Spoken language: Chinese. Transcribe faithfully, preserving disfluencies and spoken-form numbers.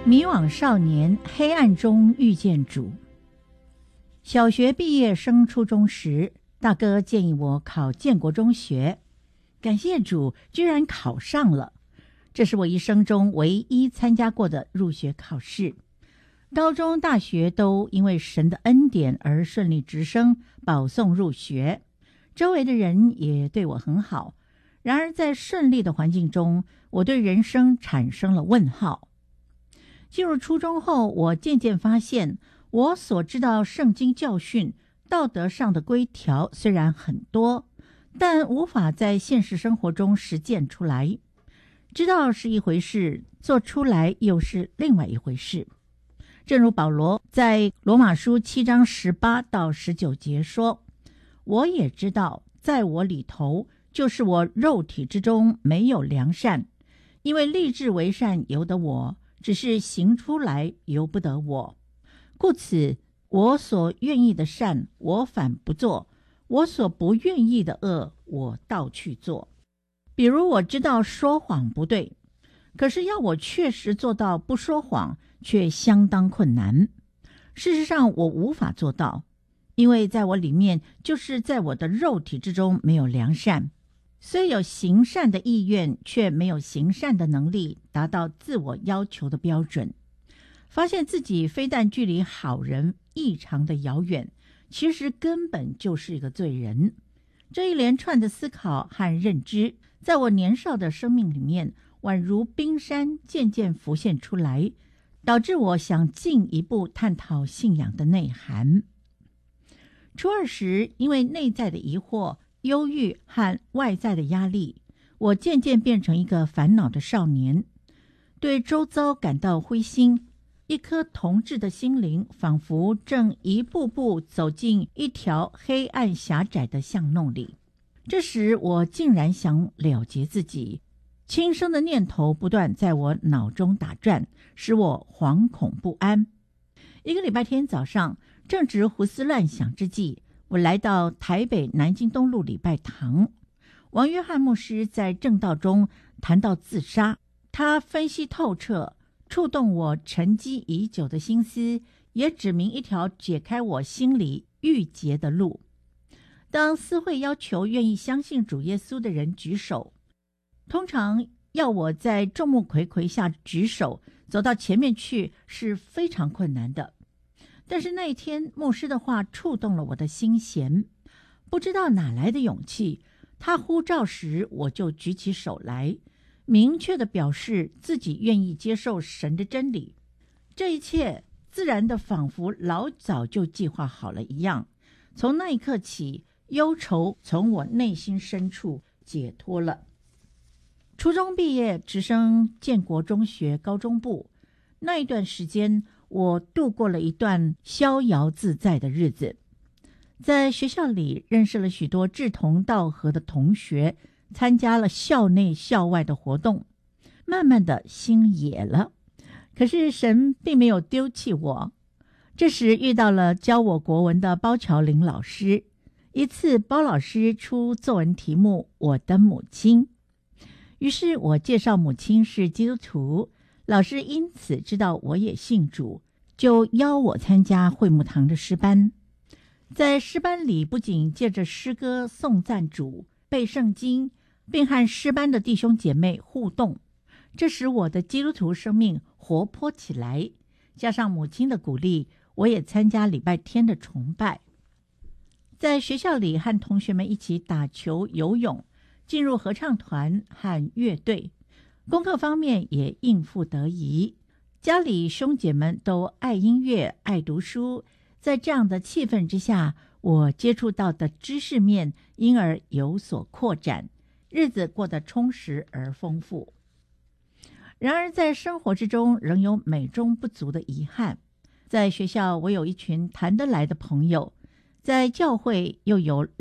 迷惘少年，黑暗中遇见主。小学毕业升初中时，大哥建议我考建国中学，感谢主，居然考上了。这是我一生中唯一参加过的入学考试。高中、大学都因为神的恩典而顺利直升，保送入学。周围的人也对我很好。然而在顺利的环境中，我对人生产生了问号。进入初中后，我渐渐发现，我所知道圣经教训、道德上的规条虽然很多，但无法在现实生活中实践出来。知道是一回事，做出来又是另外一回事。正如保罗在罗马书七章十八到十九节说，我也知道在我里头，就是我肉体之中没有良善，因为立志为善由得我，只是行出来由不得我。故此我所愿意的善我反不做，我所不愿意的恶我倒去做。比如我知道说谎不对，可是要我确实做到不说谎却相当困难。事实上我无法做到，因为在我里面，就是在我的肉体之中没有良善。虽有行善的意愿，却没有行善的能力达到自我要求的标准。发现自己非但距离好人异常的遥远，其实根本就是一个罪人。这一连串的思考和认知，在我年少的生命里面，宛如冰山渐渐浮现出来，导致我想进一步探讨信仰的内涵。初二时，因为内在的疑惑、忧郁和外在的压力，我渐渐变成一个烦恼的少年，对周遭感到灰心，一颗童稚的心灵仿佛正一步步走进一条黑暗狭窄的巷弄里。这时我竟然想了结自己，轻生的念头不断在我脑中打转，使我惶恐不安。一个礼拜天早上，正值胡思乱想之际，我来到台北南京东路礼拜堂。王约翰牧师在正道中谈到自杀，他分析透彻，触动我沉积已久的心思，也指明一条解开我心里郁结的路。当司会要求愿意相信主耶稣的人举手，通常要我在众目睽睽下举手走到前面去是非常困难的。但是那一天牧师的话触动了我的心弦，不知道哪来的勇气，他呼召时我就举起手来，明确地表示自己愿意接受神的真理。这一切自然的仿佛老早就计划好了一样。从那一刻起，忧愁从我内心深处解脱了。初中毕业，直升建国中学高中部，那一段时间我度过了一段逍遥自在的日子。在学校里认识了许多志同道合的同学，参加了校内校外的活动，慢慢的心野了。可是神并没有丢弃我。这时遇到了教我国文的包乔林老师，一次包老师出作文题目我的母亲，于是我介绍母亲是基督徒，老师因此知道我也信主，就邀我参加会幕堂的诗班。在诗班里，不仅借着诗歌颂赞主、背圣经，并和诗班的弟兄姐妹互动，这使我的基督徒生命活泼起来。加上母亲的鼓励，我也参加礼拜天的崇拜。在学校里和同学们一起打球、游泳，进入合唱团和乐队，功课方面也应付得宜。家里兄姐们都爱音乐、爱读书，在这样的气氛之下，我接触到的知识面因而有所扩展，日子过得充实而丰富。然而在生活之中仍有美中不足的遗憾。在学校我有一群谈得来的朋友，在教会又有